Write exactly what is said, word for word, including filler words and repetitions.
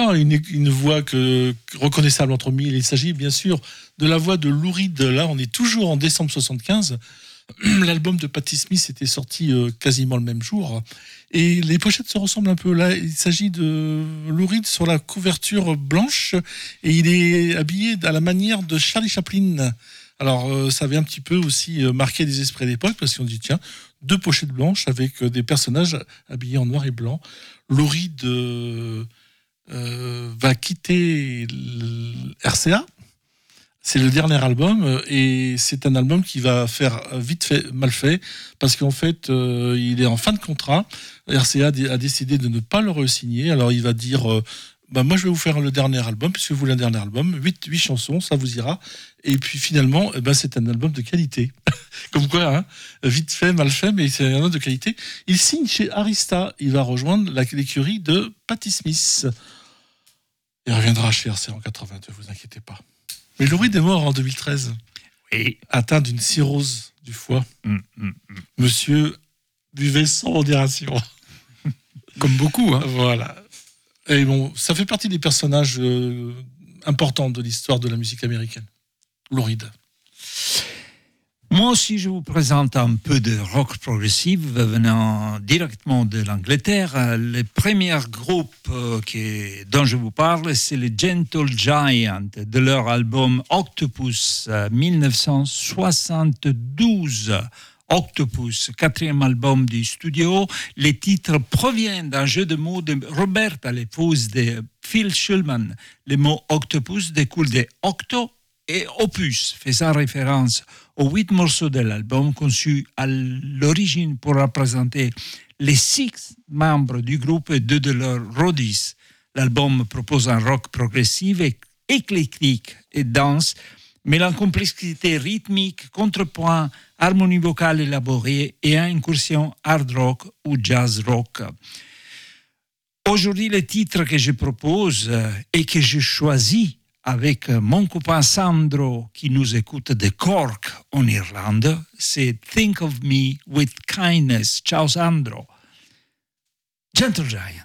pas une, une voix que, reconnaissable entre mille. Il s'agit bien sûr de la voix de Lou Reed. Là, on est toujours en décembre soixante-quinze. L'album de Patti Smith était sorti euh, quasiment le même jour. Et les pochettes se ressemblent un peu. Là, il s'agit de Lou Reed sur la couverture blanche. Et il est habillé à la manière de Charlie Chaplin. Alors, euh, ça avait un petit peu aussi euh, marqué des esprits d'époque, parce qu'on dit, tiens, deux pochettes blanches avec euh, des personnages habillés en noir et blanc. Lou Reed euh, euh, va quitter R C A. C'est le dernier album, et c'est un album qui va faire vite fait, mal fait, parce qu'en fait, euh, il est en fin de contrat. R C A a décidé de ne pas le re-signer. Alors, il va dire... Euh, Bah moi je vais vous faire le dernier album, puisque vous voulez un dernier album, huit chansons, ça vous ira. Et puis finalement, eh ben, c'est un album de qualité. Comme quoi, hein, vite fait, mal fait, mais c'est un album de qualité. Il signe chez Arista, il va rejoindre la, l'écurie de Patti Smith. Il reviendra chez R C A en quatre-vingt-deux, vous inquiétez pas. Mais Lou Reed est mort en deux mille treize, oui. Atteint d'une cirrhose du foie. Mm, mm, mm. Monsieur buvait sans modération. Comme beaucoup, hein. Voilà. Et bon, ça fait partie des personnages euh, importants de l'histoire de la musique américaine. Lou Reed. Moi aussi, je vous présente un peu de rock progressif venant directement de l'Angleterre. Le premier groupe euh, qui, dont je vous parle, c'est les Gentle Giant, de leur album Octopus, euh, dix-neuf cent soixante-douze. Octopus, quatrième album du studio. Les titres proviennent d'un jeu de mots de Roberta, l'épouse de Phil Shulman. Le mot octopus découle de octo et opus, faisant référence aux huit morceaux de l'album conçus à l'origine pour représenter les six membres du groupe et deux de leurs roadies. L'album propose un rock progressif, éclectique et dense, mais la complexité rythmique, contrepoint, harmonie vocale élaborée et incursion hard rock ou jazz rock. Aujourd'hui, le titre que je propose et que je choisis avec mon copain Sandro qui nous écoute de Cork en Irlande, c'est Think of Me with Kindness. Ciao Sandro. Gentle Giant.